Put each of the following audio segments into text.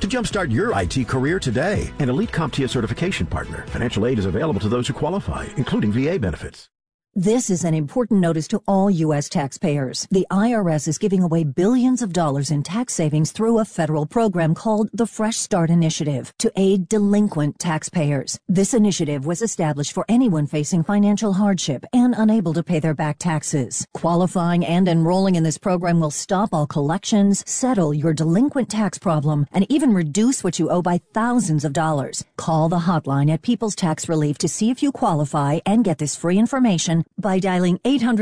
to jumpstart your IT career today. An elite CompTIA certification partner. Financial aid is available to those who qualify, including VA benefits. This is an important notice to all U.S. taxpayers. The IRS is giving away billions of dollars in tax savings through a federal program called the Fresh Start Initiative to aid delinquent taxpayers. This initiative was established for anyone facing financial hardship and unable to pay their back taxes. Qualifying and enrolling in this program will stop all collections, settle your delinquent tax problem, and even reduce what you owe by thousands of dollars. Call the hotline at People's Tax Relief to see if you qualify and get this free information by dialing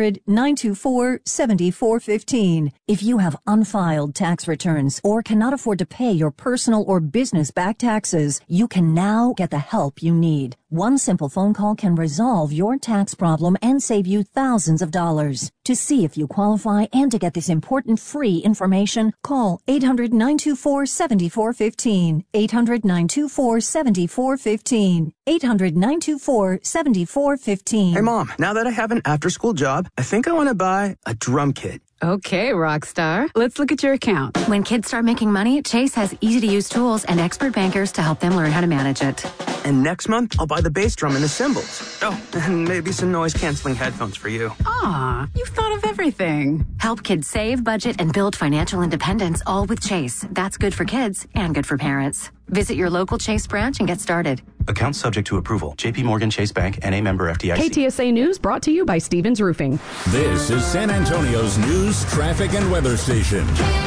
800-924-7415. If you have unfiled tax returns or cannot afford to pay your personal or business back taxes, you can now get the help you need. One simple phone call can resolve your tax problem and save you thousands of dollars. To see if you qualify and to get this important free information, call 800-924-7415. 800-924-7415. 800-924-7415. Hey, Mom, now that I have an after-school job, I think I want to buy a drum kit. Okay, Rockstar. Let's look at your account. When kids start making money, Chase has easy-to-use tools and expert bankers to help them learn how to manage it. And next month, I'll buy the bass drum and the cymbals. Oh, and maybe some noise-canceling headphones for you. Aw, you've thought of everything. Help kids save, budget, and build financial independence, all with Chase. That's good for kids and good for parents. Visit your local Chase branch and get started. Account subject to approval. J.P. Morgan Chase Bank, N.A. member FDIC. KTSA News brought to you by Stevens Roofing. This is San Antonio's news, traffic, and weather station.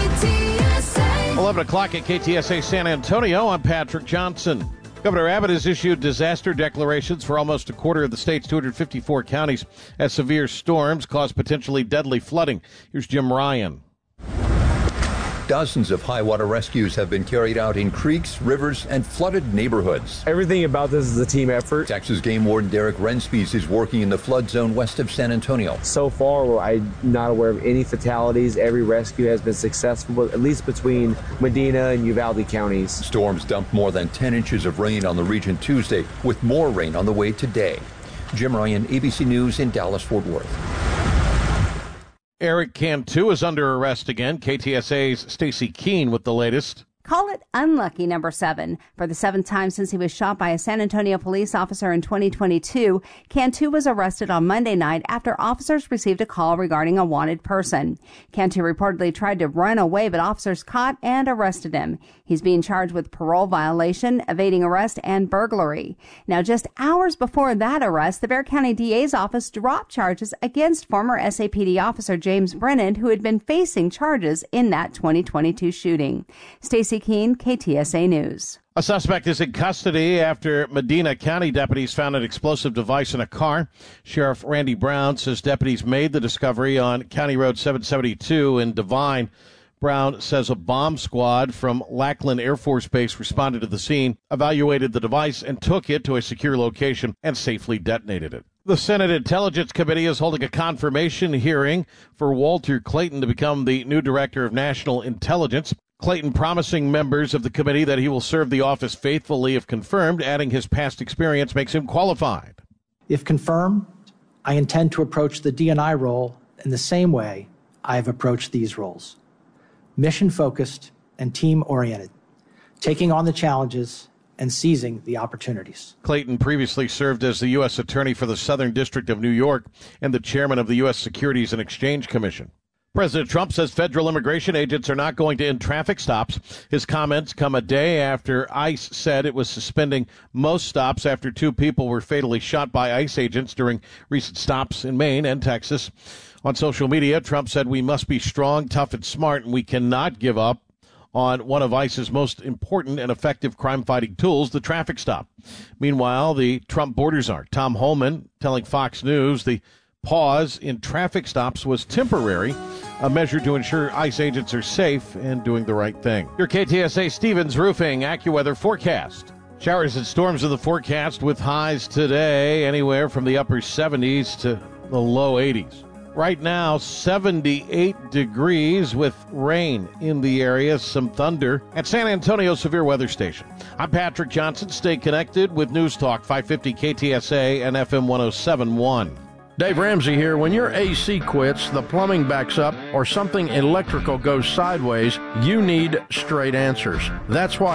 KTSA. 11 o'clock at KTSA San Antonio. I'm Patrick Johnson. Governor Abbott has issued disaster declarations for almost a quarter of the state's 254 counties as severe storms cause potentially deadly flooding. Here's Jim Ryan. Dozens of high water rescues have been carried out in creeks, rivers, and flooded neighborhoods. Everything about this is a team effort. Texas Game Warden Derek Renspies is working in the flood zone west of San Antonio. So far, I'm not aware of any fatalities. Every rescue has been successful, at least between Medina and Uvalde counties. Storms dumped more than 10 inches of rain on the region Tuesday, with more rain on the way today. Jim Ryan, ABC News in Dallas-Fort Worth. Eric Cantu is under arrest again. KTSA's Stacy Keene with the latest. Call it unlucky, number 7. For the 7th time since he was shot by a San Antonio police officer in 2022, Cantu was arrested on Monday night after officers received a call regarding a wanted person. Cantu reportedly tried to run away, but officers caught and arrested him. He's being charged with parole violation, evading arrest, and burglary. Now, just hours before that arrest, the Bexar County DA's office dropped charges against former SAPD officer James Brennan, who had been facing charges in that 2022 shooting. Stacy Keene, KTSA News. A suspect is in custody after Medina County deputies found an explosive device in a car. Sheriff Randy Brown says deputies made the discovery on County Road 772 in Devine. Brown says a bomb squad from Lackland Air Force Base responded to the scene, evaluated the device, and took it to a secure location and safely detonated it. The Senate Intelligence Committee is holding a confirmation hearing for Walter Clayton to become the new Director of National Intelligence. Clayton promising members of the committee that he will serve the office faithfully if confirmed, adding his past experience makes him qualified. If confirmed, I intend to approach the D&I role in the same way I have approached these roles. Mission-focused and team-oriented, taking on the challenges and seizing the opportunities. Clayton previously served as the U.S. Attorney for the Southern District of New York and the Chairman of the U.S. Securities and Exchange Commission. President Trump says federal immigration agents are not going to end traffic stops. His comments come a day after ICE said it was suspending most stops after 2 people were fatally shot by ICE agents during recent stops in Maine and Texas. On social media, Trump said we must be strong, tough, and smart, and we cannot give up on one of ICE's most important and effective crime-fighting tools, the traffic stop. Meanwhile, the Trump border czar, Tom Homan, telling Fox News the pause in traffic stops was temporary, a measure to ensure ICE agents are safe and doing the right thing. Your KTSA Stevens Roofing AccuWeather forecast. Showers and storms in the forecast with highs today anywhere from the upper 70s to the low 80s. Right now, 78 degrees with rain in the area, some thunder at San Antonio Severe Weather Station. I'm Patrick Johnson. Stay connected with News Talk 550 KTSA and FM 107.1. Dave Ramsey here. When your AC quits, the plumbing backs up, or something electrical goes sideways, you need straight answers. That's why